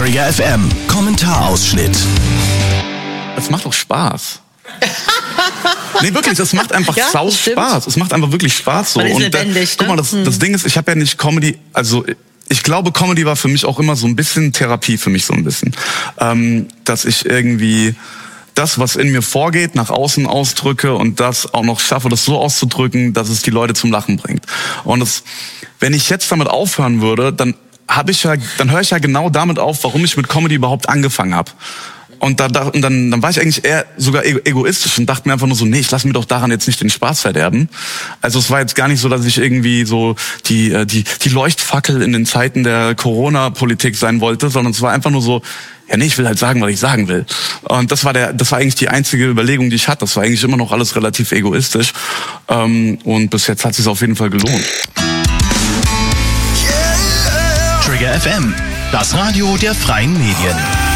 Trigger FM, Kommentarausschnitt. Es macht doch Spaß. Nee, wirklich, es macht einfach sau stimmt. Spaß. Es macht einfach wirklich Spaß so. Man ist und lebendig, guck mal, das Ding ist, ich habe ja nicht Comedy, also ich glaube, Comedy war für mich auch immer so ein bisschen Therapie für mich so ein bisschen. Dass ich irgendwie das, was in mir vorgeht, nach außen ausdrücke und das auch noch schaffe, das so auszudrücken, dass es die Leute zum Lachen bringt. Und wenn ich jetzt damit aufhören würde, dann höre ich ja genau damit auf, warum ich mit Comedy überhaupt angefangen habe. Und dann war ich eigentlich eher sogar egoistisch und dachte mir einfach nur so, nee, ich lasse mir doch daran jetzt nicht den Spaß verderben. Also es war jetzt gar nicht so, dass ich irgendwie so die Leuchtfackel in den Zeiten der Corona-Politik sein wollte, sondern es war einfach nur so, ja nee, ich will halt sagen, was ich sagen will. Und das war eigentlich die einzige Überlegung, die ich hatte. Das war eigentlich immer noch alles relativ egoistisch. Und bis jetzt hat es sich auf jeden Fall gelohnt. Trigger FM, das Radio der freien Medien.